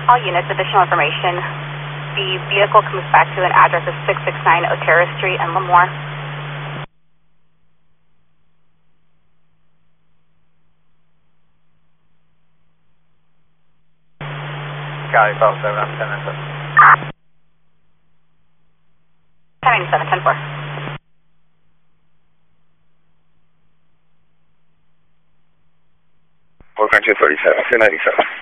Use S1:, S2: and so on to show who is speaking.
S1: All units, additional information. The vehicle comes back to an address of 669 Otero Street in Lemoore.
S2: Copy, 7, I'm 1097.
S1: 1097, 10-4.
S3: We're country 37, 1097.